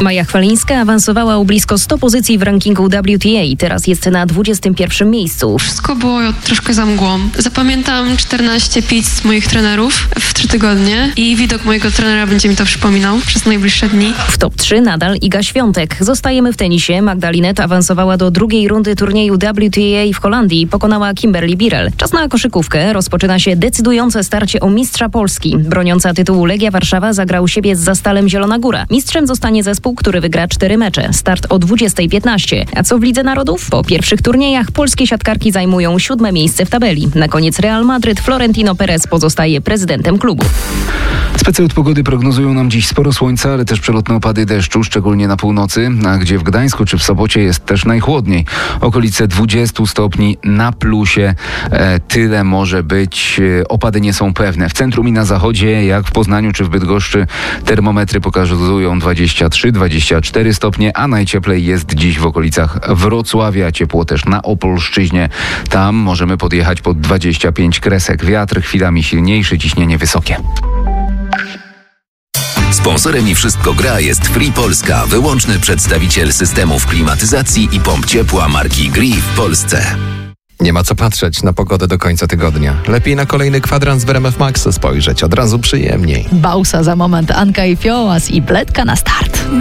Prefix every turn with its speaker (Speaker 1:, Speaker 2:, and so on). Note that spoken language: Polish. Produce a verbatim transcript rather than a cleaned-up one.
Speaker 1: Maja Chwalińska awansowała o blisko sto pozycji w rankingu W T A. Teraz jest na dwudziestym pierwszym miejscu.
Speaker 2: Wszystko było troszkę za mgłą. Zapamiętam czternaście pizz moich trenerów w trzy tygodnie i widok mojego trenera będzie mi to przypominał przez najbliższe dni.
Speaker 1: W top trzy nadal Iga Świątek. Zostajemy w tenisie. Magda Linnet awansowała do drugiej rundy turnieju W T A w Holandii. Pokonała Kimberly Birrell. Czas na koszykówkę. Rozpoczyna się decydujące starcie o mistrza Polski. Broniąca tytułu Legia Warszawa zagra u siebie z Zastalem Zielona Góra. Mistrzem zostanie zespół, który wygra cztery mecze. Start o dwudziestej piętnaście. A co w Lidze Narodów? Po pierwszych turniejach polskie siatkarki zajmują siódme miejsce w tabeli. Na koniec Real Madryt. Florentino Perez pozostaje prezydentem klubu.
Speaker 3: Specjal od pogody prognozują nam dziś sporo słońca, ale też przelotne opady deszczu, szczególnie na północy, a gdzie w Gdańsku czy w Sopocie jest też najchłodniej. Okolice dwudziestu stopni na plusie. E, tyle może być. E, opady nie są pewne. W centrum i na zachodzie, jak w Poznaniu czy w Bydgoszczy, termometry pokazują dwadzieścia trzy dwadzieścia cztery stopnie, a najcieplej jest dziś w okolicach Wrocławia. Ciepło też na Opolszczyźnie. Tam możemy podjechać pod dwadzieścia pięć kresek. Wiatr chwilami silniejszy, ciśnienie wysokie.
Speaker 4: Sponsorem i Wszystko Gra jest Free Polska, wyłączny przedstawiciel systemów klimatyzacji i pomp ciepła marki Gree w Polsce.
Speaker 5: Nie ma co patrzeć na pogodę do końca tygodnia. Lepiej na kolejny kwadrans w R M F Max spojrzeć, od razu przyjemniej.
Speaker 6: Bausa za moment, Anka i Fiołas i Bledka na start.